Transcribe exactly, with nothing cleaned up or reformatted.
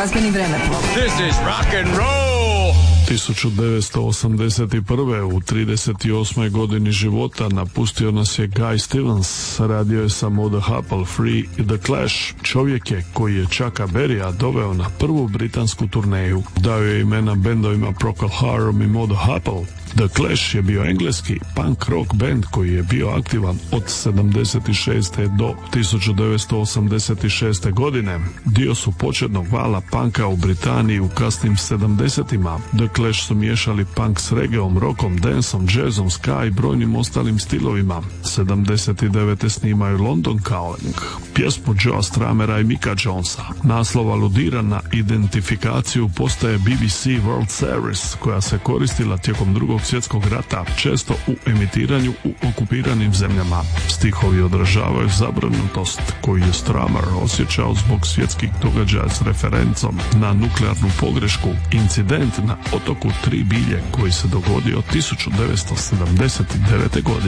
glazbeni vremeplov. This is rock and roll. tisuću devetsto osamdeset prve. u trideset osmoj godini života napustio nas je Guy Stevens, radio je sa Maud Happle, Free i The Clash. Čovjek je koji je Chucka Berrya doveo na prvu britansku turneju. Dao je imena bendovima Procol Harum i Maud Happle. The Clash je bio engleski punk rock band koji je bio aktivan od sedamdeset šeste do tisuću devetsto osamdeset šeste godine. Dio su početnog vala punka u Britaniji u kasnim sedamdesetima. The Clash su miješali punk s reggaeom, rockom, danceom, jazzom, ska i brojnim ostalim stilovima. sedamdeset devete snimaju London Calling, pjesmu Joea Stramera i Micka Jonesa. Naslov aludira na identifikaciju postaje B B C World Series koja se koristila tijekom drugog svjetskog rata, često u emitiranju u okupiranim zemljama. Stihovi odražavaju zabrinutost koju je Stramer osjećao zbog svjetskih događaja s referencom na nuklearnu pogrešku, incident na otoku Tri bilje koji se dogodio tisuću devetsto sedamdeset devete godine.